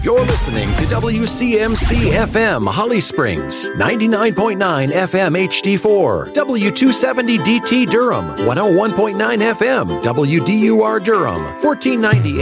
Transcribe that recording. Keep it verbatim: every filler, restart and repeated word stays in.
You're listening to W C M C F M Holly Springs, ninety-nine point nine F M H D four, W two seventy D T Durham, one oh one point nine F M, W D U R Durham, fourteen ninety